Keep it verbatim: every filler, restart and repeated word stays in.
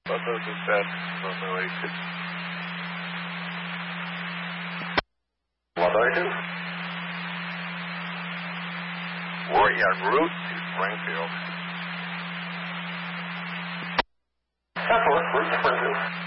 Buffalo dispatch, Buffalo eighty-two. one ninety-two. We're en route to Springfield. ten four, route to Springfield.